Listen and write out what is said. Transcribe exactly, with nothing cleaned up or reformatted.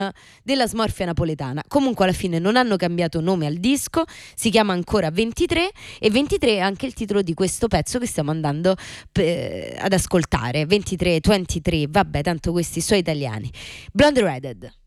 della smorfia napoletana. Comunque alla fine non hanno cambiato nome al disco, si chiama ancora ventitré e ventitré è anche il titolo di questo pezzo che stiamo andando pe- ad ascoltare. ventitré, ventitré, vabbè, tanto questi sono italiani. Blonde Redhead.